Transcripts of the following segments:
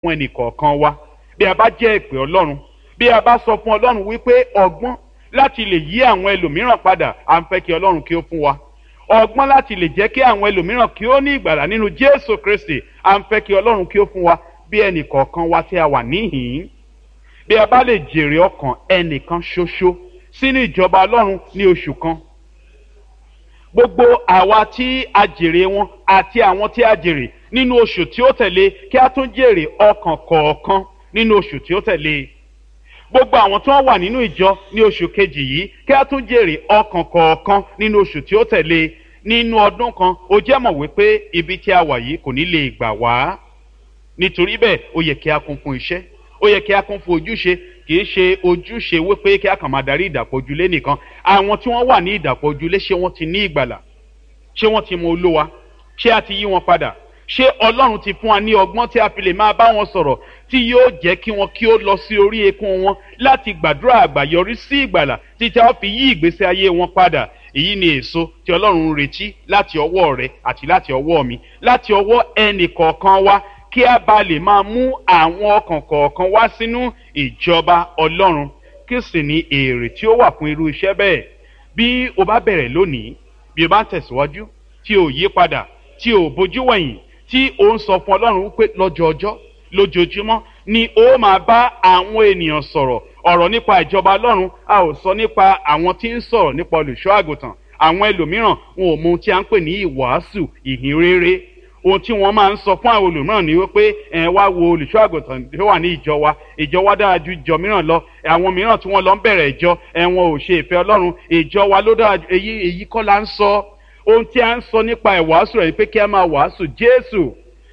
fún ẹnì kọ̀ọ̀kan wa bí a bá jẹ́ ìpè Ọlọ́run, bí a bá sọ fún Ọlọ́run wípé ọgbọ́n láti lè yí àwọn ẹlòmíràn padà, à ń fẹ́ kí Ọlọ́run kí ó fún wa. Ọgbọ́n láti lè jẹ́ kí àwọn ẹlòmíràn kí ó ní ìgbàlà nínú Jésù Kristi, à ń fẹ́ kí Ọlọ́run kí ó fún wa. Bí ẹnì kọ̀ọ̀kan wa tí a wà níhìn-ín, bí a bá lè jèrè ọkàn ẹnìkan ṣoṣo sínú ìjọba Ọlọ́run ní oṣù kan, gbogbo àwa tí a jèrè wọn àti àwọn tí a jèrè nínú oṣù tí ó tẹ̀lé, kí a tún jèrè ọkàn kọ̀ọ̀kan nínú oṣù tí ó tẹ̀lé. Gbogbo àwọn tí wọ́n wà nínú ìjọ ní oṣù kejì yìí, kí a tún jèrè ọkàn kọ̀ọ̀kan nínú oṣù tí ó tẹ̀lé. Nínú ọdún kan, ó jẹ́ mọ̀ wípé ibi tí a wà yìí kò ní lè gbà wá. Nítorí bẹ́ẹ̀, ó yẹ kí a kún fún iṣẹ́, ó yẹ kí a kún fún ojúṣe. Kì í ṣe ojúṣe wípé kí a kàn máa darí ìdàpọ̀ ojúlé nìkan. Àwọn tí wọ́n wà ní ìdàpọ̀ ojúlé, ṣé wọ́n ti ní ìgbàlà? Ṣé wọ́n ti mọ Olúwa? Ṣé a ti yí wọn padà? Ṣé Ọlọ́run ti fún wa ní ọgbọ́n tí a fi lè máa bá wọn sọ̀rọ̀ tí yóò jẹ́ kí wọn kí ó lọ sí orí eékún wọn láti gbàdúrà àgbàyọrí sí ìgbàlà títí a fi yí ìgbésí ayé wọn padà? Èyí ni èso tí Ọlọ́run ń retí láti ọwọ́ rẹ àti láti ọwọ́ mi, láti ọwọ́ ẹnì kọ̀ọ̀kan wa, kí a bá lè máa mú àwọn ọkàn kọ̀ọ̀kan wá sínú ìjọba Ọlọ́run. Kí sì ni èrè tí ó wà fún irú iṣẹ́ bẹ́ẹ̀? Bí o bá bẹ̀rẹ̀ lónìí, bí o bá tẹ̀síwájú, tí o yí padà, tí o bójú wẹ̀yìn, tí o ń sọ fún Ọlọ́run wípé lọ́jọọjọ́, lójoojúmọ́ ni o máa bá àwọn ènìyàn sọ̀rọ̀ ọ̀rọ̀ nípa ìjọba Ọlọ́run. A ò sọ nípa àwọn tí ń sọ̀rọ̀ nípa olùṣọ́ àgùntàn. Àwọn ẹlòmíràn wọn ò mọ ohun tí a ń pè ní ìwàásù ìhìn rere. Ohun tí wọ́n máa ń sọ fún àwọn olùmíràn ni wípé wá wo olùṣọ́ àgùntàn tó wà ní ìjọ wa dára ju ìjọ mìíràn lọ. Àwọn mìíràn tí wọ́n lọ ń bẹ̀rẹ̀ ìjọ, wọn ò ṣe ìfẹ́ Ọlọ́run. Ìjọ wa ló dára ju èyí kọ́ la ń sọ. Ohun tí a ń sọ nípa ìwàásù rẹ̀ ni pé kí a máa wàásù Jésù.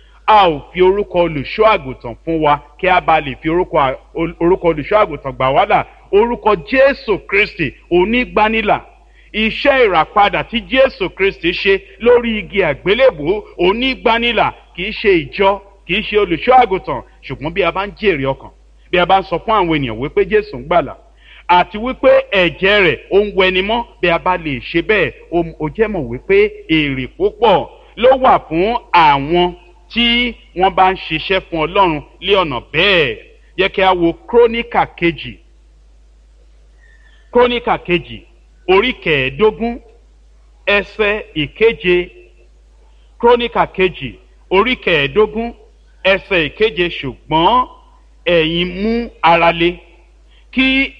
A ò fi orúkọ olùṣọ́ àgùntàn fún wa kí a bá lè fi orúkọ olùṣọ́ àgùntàn gbà wá là. Orúkọ Jésù Kristi onígbanilà. Iṣẹ́ ìràpadà tí Jésù Kristi ṣe lórí igi àgbélébùú onígbanilà. Kì í ṣe ìjọ, kì í ṣe olùṣọ́ àgùntàn, ṣùgbọ́n bí a bá ń jèrè ọkàn, bí a bá ń sọ fún àwọn ènìyàn wípé Jésù ń gbàlà àti wípé ẹ̀jẹ̀ rẹ̀ ó ń wẹni mọ́, bí a bá lè ṣe bẹ́ẹ̀, ó jẹ́ mọ̀ wípé èrè púpọ̀ ló wà fún àwọn tí wọ́n bá ń ṣiṣẹ́ fún Ọlọ́run lé ọ̀nà bẹ́ẹ̀. Yẹ kí a wo Króníkà kejì orí 15 ẹsẹ̀ 7. Króníkà kejì orí 15 ẹsẹ̀ 7. Ṣùgbọ́n ẹ̀yin mú ara le, kí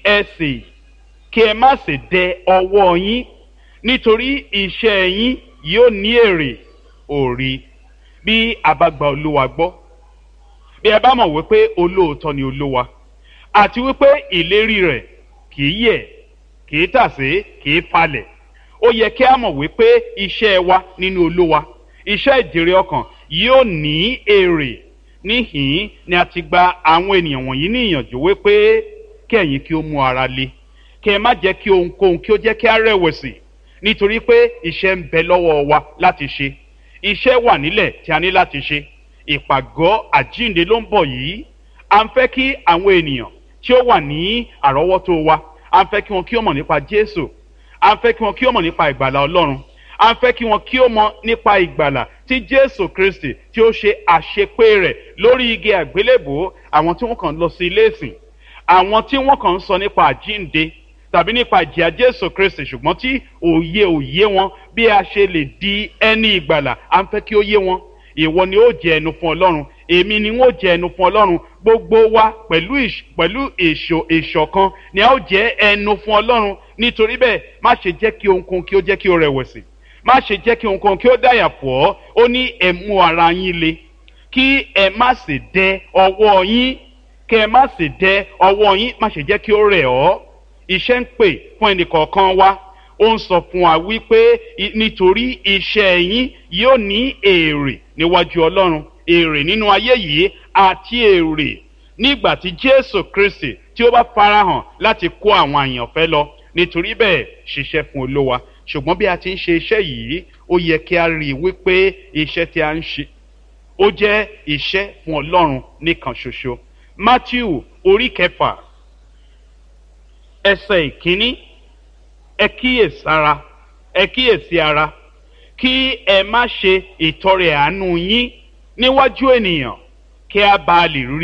ẹ má sì dẹ ọwọ́ yín, nítorí iṣẹ́ yín yóò ní èrè. Òrí, bí a bá gba Olúwa gbọ́, bí a bá mọ̀ wípé olóòótọ́ ni Olúwa, àti wípé ìlérí rẹ̀ kìí yẹ̀, kìí tàsé, kìí falẹ̀, ó yẹ kí a mọ̀ wípé iṣẹ́ wa nínú Olúwa, iṣẹ́ ìjèrè ọkàn yóò ní èrè. Níhìn ni a ti gba àwọn ènìyàn wọ̀nyí ní ìyànjú wípé kí ẹ̀yin kí ó mú ara le, kí ẹ má jẹ́ kí ohunkóhun kí ó jẹ́ kí a rẹ̀wẹ̀sì, nítorí pé iṣẹ́ ń bẹ lọ́wọ́ wa láti ṣe. Iṣẹ́ wà nílẹ̀ tí a ní láti ṣe. Ìpàgọ́ àjíǹde ló ń bọ̀ yìí. À ń fẹ́ kí àwọn ènìyàn tí ó wà ní àrọ́wọ́tó wa, à ń fẹ́ kí wọn kí ó mọ̀ nípa Jésù. À ń fẹ́ kí wọn kí ó mọ̀ nípa ìgbàlà Ọlọ́run. À ń fẹ́ kí wọn kí ó mọ̀ nípa ìgbàlà tí Jésù Kristi tí ó ṣe àṣepé rẹ̀ lórí igi àgbélébùú. Àwọn tí wọ́n kàn lọ sí ilé ìsìn, àwọn tí wọ́n kàn ń sọ nípa àjíǹde tàbí nípa ìjìyà Jésù Kristi, ṣùgbọ́n tí òye wọn bí a ṣe lè di ẹni ìgbàlà, à ń fẹ́ kí ó yé wọn. Ìwọ ni ó jẹ ẹnu fún Ọlọ́run, èmi ni wọ́n jẹ ẹnu fún Ọlọ́run. Gbogbo wa pẹ̀lú ìṣọ̀kan ni a ó jẹ ẹnu fún Ọlọ́run. Nítorí bẹ́ẹ̀, má ṣe jẹ́ kí ohunkóhun kí ó jẹ́ kí ó rẹ̀wẹ̀sì, má ṣe jẹ́ kí ohunkóhun kí ó dáyà pọ̀ ọ́. Ó ní ẹ mú ara yín le, kí ẹ má sì dẹ ọwọ́ yín, kí ẹ má sì dẹ ọwọ́ yín, má ṣe jẹ́ kí ó rẹ̀ ọ́. Iṣẹ́ ń pè fún ẹnìkọ̀ọ̀kan wa. Ó ń sọ fún wa wípé nítorí iṣẹ́ yín yóò ní èrè níwájú Ọlọ́run, èrè nínú ayé yìí àti èrè nígbà tí Jésù Kristi tí ó bá farahàn láti kó àwọn àyànfẹ́ lọ. Nítorí bẹ́ẹ̀, ṣiṣẹ́ fún Olúwa. Ṣùgbọ́n bí a ti ń ṣe iṣẹ́ yìí, ó yẹ kí a rí i wípé iṣẹ́ tí a ń ṣe ó jẹ́ iṣẹ́ fún Ọlọ́run nìkan ṣoṣo. Mátíù orí 6 ẹsẹ̀ 1. Ẹ kíyèsí ara, kí ẹ má ṣe ìtọrẹ àánú yín níwájú ènìyàn, kí a bá lè rí